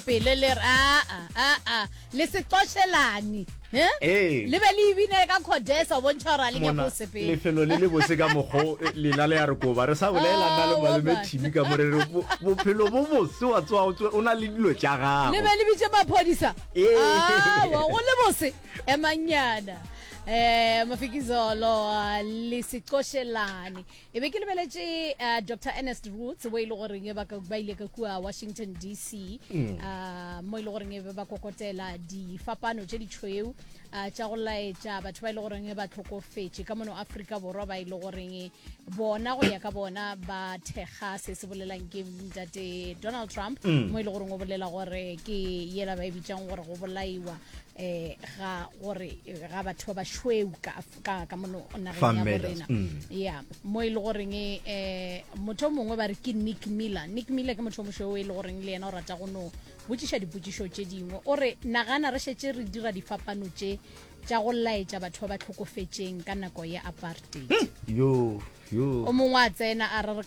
pele le le se toshelane le be le ibine ka Codesa bontshara le ke go sepele le felo le bose ka mogo le la le ya re go ba re sa bolela nna le malome TV ka morere bophelo bo bose wa tswa o na le dilo tša gago le be le bitse maphodisa wa go le bose emanyana mafikizolo lisixoshelane ebe ke lebeletse Dr. Ernest Roots we ile gore nge ba ka ile ka kwa Washington DC mo ile gore nge ba kokotela di fapano tše di tšhweu tša go laetša batho ba ile gore nge ba tlhokofetše ka mono Afrika borwa ba ile gore nge bona go ya ka bona ba thega se se bolelang ke ntate Donald Trump mo ile gore ngo bolela gore ke yela ba ibitšang gore go bolaiwa ga gore ga batho ba shweu ka mono ona ga ya borena ya mo ile gore nge motho mongwe ba re ke Nick Miller ke motho mo shweu ile gore le yena o rata go no botsisha diputsisho tše dingwe ore nagana re shetse re dira difapano tše tša go laetša batho ba tlhokofetšeng ka nako ya apartheid yo o mongwe a tsena a re